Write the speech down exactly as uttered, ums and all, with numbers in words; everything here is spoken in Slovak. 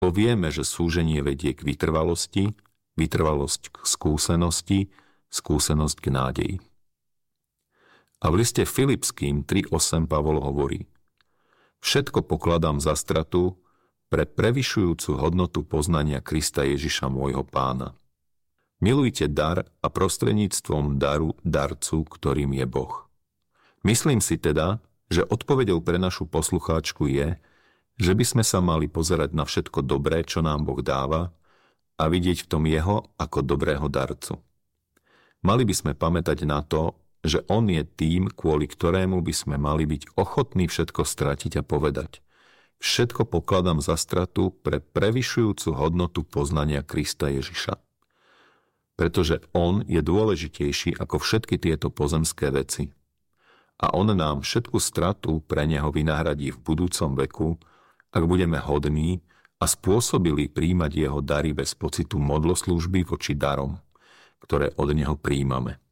Vieme, že súženie vedie k vytrvalosti, vytrvalosť k skúsenosti, skúsenosť k nádeji. A v liste Filipským tri osem Pavol hovorí: Všetko pokladám za stratu pre prevyšujúcu hodnotu poznania Krista Ježiša môjho Pána. Milujte dar a prostredníctvom daru darcu, ktorým je Boh. Myslím si teda, že odpoveďou pre našu poslucháčku je, že by sme sa mali pozerať na všetko dobré, čo nám Boh dáva, a vidieť v tom jeho ako dobrého darcu. Mali by sme pamätať na to, že on je tým, kvôli ktorému by sme mali byť ochotní všetko stratiť a povedať: všetko pokladám za stratu pre prevyšujúcu hodnotu poznania Krista Ježiša. Pretože on je dôležitejší ako všetky tieto pozemské veci. A on nám všetku stratu pre neho vynahradí v budúcom veku, ak budeme hodní a spôsobili príjmať jeho dary bez pocitu modloslúžby voči darom, ktoré od neho príjmame.